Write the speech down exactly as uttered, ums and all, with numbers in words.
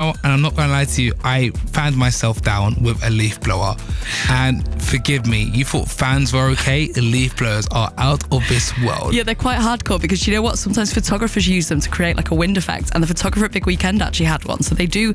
now, and I'm not going to lie to you, I fanned myself down with a leaf blower. And forgive me, you thought fans were okay? Leaf blowers are out of this world. Yeah, they're quite hardcore because you know what? Sometimes photographers use them to create like a wind effect, and the photographer at Big Weekend actually had one. So they do